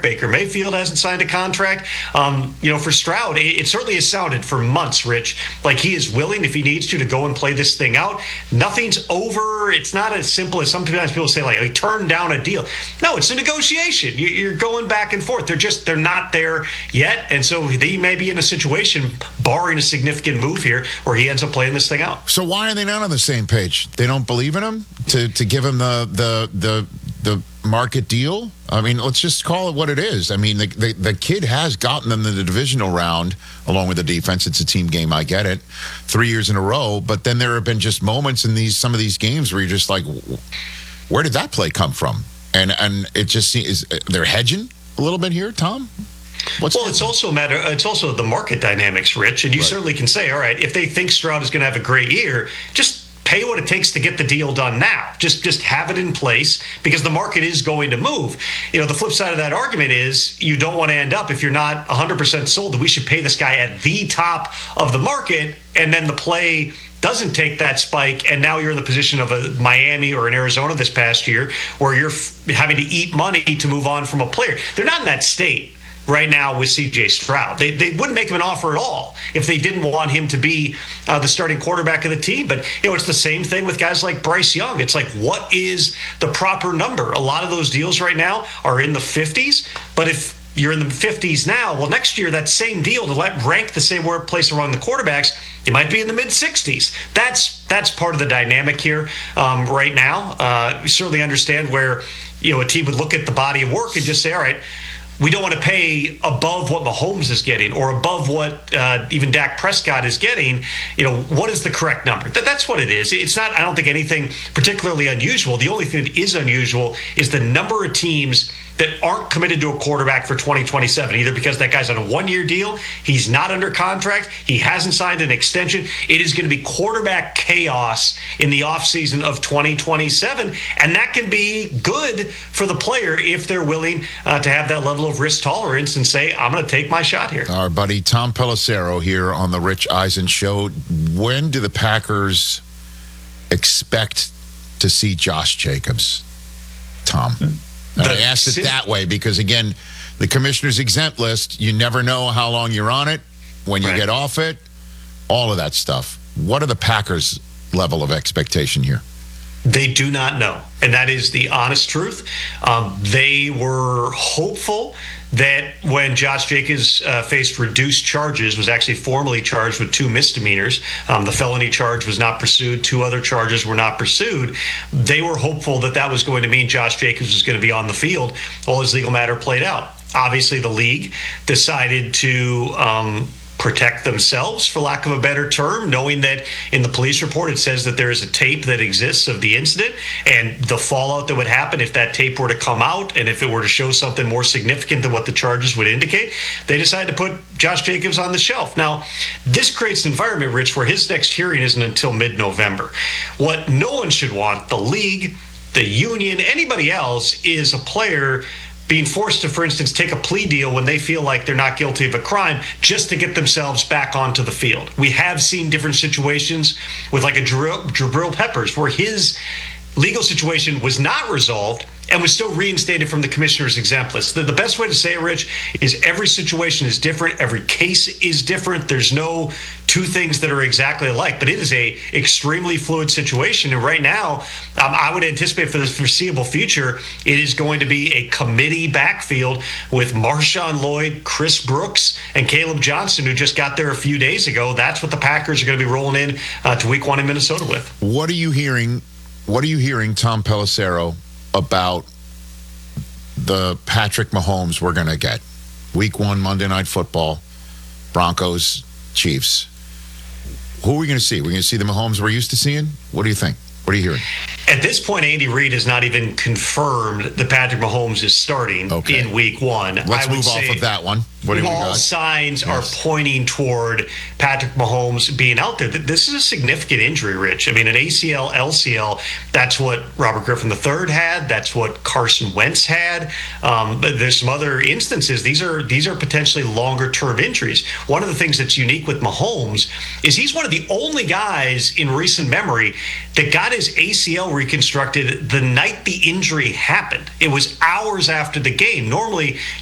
Baker Mayfield hasn't signed a contract. For Stroud, it certainly has sounded for months, Rich, like he is willing, if he needs to go and play this thing out. Nothing's over. It's not as simple as sometimes people say, like, he turned down a deal. No, it's a negotiation. You're going back and forth. They're not there yet. And so he may be in a situation, barring a significant move here, where he ends up playing this thing out. So why are they not on the same page? They don't believe in him to give him the market deal? I mean, let's just call it what it is. I mean, the kid has gotten them to the divisional round along with the defense. It's a team game. I get it. 3 years in a row. But then there have been just moments in some of these games where you're just like, where did that play come from? And it just seems they're hedging a little bit here, Tom. It's also a matter. It's also the market dynamics, Rich. And you certainly can say, all right, if they think Stroud is going to have a great year, just pay what it takes to get the deal done now. Just have it in place because the market is going to move. The flip side of that argument is you don't want to end up, if you're not 100% sold that we should pay this guy at the top of the market, and then the play doesn't take that spike, and now you're in the position of a Miami or an Arizona this past year where you're having to eat money to move on from a player. They're not in that state right now with C.J. Stroud. They wouldn't make him an offer at all if they didn't want him to be the starting quarterback of the team. But, it's the same thing with guys like Bryce Young. It's like, what is the proper number? A lot of those deals right now are in the 50s. But if you're in the 50s now, well, next year, that same deal to rank the same place among the quarterbacks, it might be in the mid-60s. That's part of the dynamic here right now. We certainly understand where, a team would look at the body of work and just say, all right, we don't want to pay above what Mahomes is getting or above what even Dak Prescott is getting. What is the correct number? That's what it is. It's not, I don't think, anything particularly unusual. The only thing that is unusual is the number of teams that aren't committed to a quarterback for 2027, either because that guy's on a one-year deal, he's not under contract, he hasn't signed an extension. It is going to be quarterback chaos in the offseason of 2027, and that can be good for the player if they're willing to have that level of risk tolerance and say, I'm going to take my shot here. Our buddy Tom Pelissero here on the Rich Eisen Show. When do the Packers expect to see Josh Jacobs, Tom? And I asked it that way because, again, the commissioner's exempt list, you never know how long you're on it, when you get off it, all of that stuff. What are the Packers' level of expectation here? They do not know, and that is the honest truth. They were hopeful that when Josh Jacobs faced reduced charges, was actually formally charged with 2 misdemeanors. The felony charge was not pursued. 2 other charges were not pursued. They were hopeful that that was going to mean Josh Jacobs was going to be on the field while his legal matter played out. Obviously, the league decided to protect themselves, for lack of a better term, knowing that in the police report it says that there is a tape that exists of the incident and the fallout that would happen if that tape were to come out and if it were to show something more significant than what the charges would indicate. They decided to put Josh Jacobs on the shelf. Now, this creates an environment, Rich, where his next hearing isn't until mid-November. What no one should want, the league, the union, anybody else, is a player being forced to, for instance, take a plea deal when they feel like they're not guilty of a crime just to get themselves back onto the field. We have seen different situations with like a Jabril Peppers where his legal situation was not resolved and was still reinstated from the commissioner's exempt list. The best way to say it, Rich, is every situation is different. Every case is different. There's no 2 things that are exactly alike, but it is a extremely fluid situation. And right now, I would anticipate for the foreseeable future, it is going to be a committee backfield with Marshawn Lloyd, Chris Brooks, and Caleb Johnson, who just got there a few days ago. That's what the Packers are going to be rolling in to week 1 in Minnesota with. What are you hearing, Tom Pelissero, about the Patrick Mahomes we're going to get? Week 1, Monday Night Football, Broncos, Chiefs. Who are we going to see? We're going to see the Mahomes we're used to seeing? What do you think? What are you hearing? At this point, Andy Reid has not even confirmed that Patrick Mahomes is starting in week 1. Let's move off of that one. What do we got? All signs are pointing toward Patrick Mahomes being out there. This is a significant injury, Rich. I mean, an ACL, LCL, that's what Robert Griffin III had. That's what Carson Wentz had. But there's some other instances. These are potentially longer-term injuries. One of the things that's unique with Mahomes is he's one of the only guys in recent memory that got his ACL reconstructed the night the injury happened. It was hours after the game. Normally,